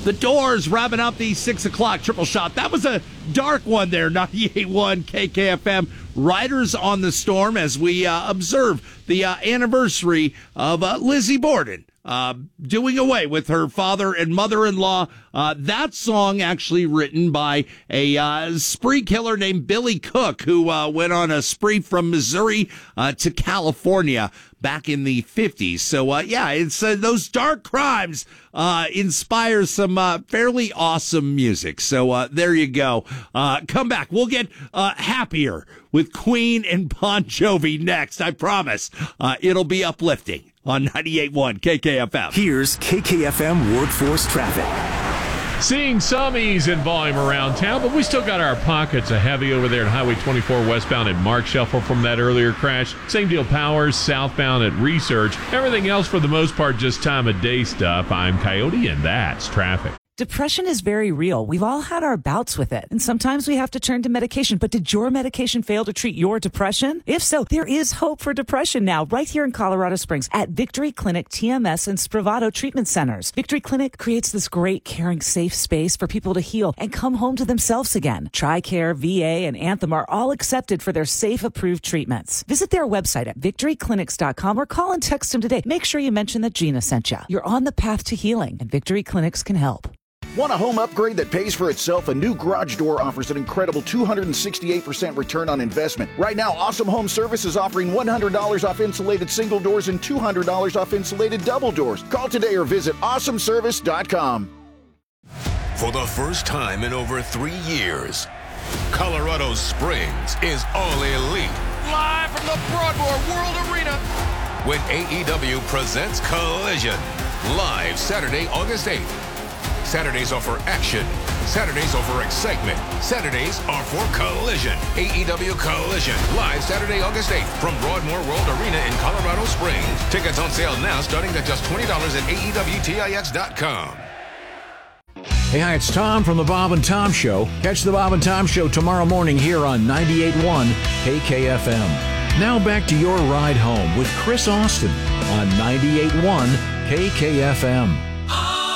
The Doors wrapping up the 6 o'clock triple shot. That was a dark one there, 98.1 KKFM. Riders on the Storm as we observe the anniversary of Lizzie Borden doing away with her father and mother-in-law. That song actually written by a spree killer named Billy Cook, who went on a spree from Missouri to California back in the 50s. So, it's those dark crimes inspire some fairly awesome music. So there you go. Come back. We'll get happier with Queen and Bon Jovi next. I promise. It'll be uplifting on 98.1 KKFM. Here's KKFM Workforce Traffic. Seeing some ease in volume around town, but we still got our pockets of heavy over there at Highway 24 westbound at Mark Shuffle from that earlier crash. Same deal, Powers southbound at Research. Everything else for the most part just time of day stuff. I'm Coyote, and that's traffic. Depression is very real. We've all had our bouts with it, and sometimes we have to turn to medication. But did your medication fail to treat your depression? If so, there is hope for depression now, right here in Colorado Springs at Victory Clinic, TMS, and Spravato Treatment Centers. Victory Clinic creates this great, caring, safe space for people to heal and come home to themselves again. TRICARE, VA, and Anthem are all accepted for their safe, approved treatments. Visit their website at victoryclinics.com or call and text them today. Make sure you mention that Gina sent you. You're on the path to healing, and Victory Clinics can help. Want a home upgrade that pays for itself? A new garage door offers an incredible 268% return on investment. Right now, Awesome Home Service is offering $100 off insulated single doors and $200 off insulated double doors. Call today or visit awesomeservice.com. For the first time in over 3 years, Colorado Springs is all elite. Live from the Broadmoor World Arena. When AEW presents Collision. Live Saturday, August 8th. Saturdays are for action. Saturdays are for excitement. Saturdays are for Collision. AEW Collision. Live Saturday, August 8th from Broadmoor World Arena in Colorado Springs. Tickets on sale now starting at just $20 at AEWTIX.com. Hey, hi, it's Tom from The Bob and Tom Show. Catch The Bob and Tom Show tomorrow morning here on 98.1 KKFM. Now back to your ride home with Chris Austin on 98.1 KKFM.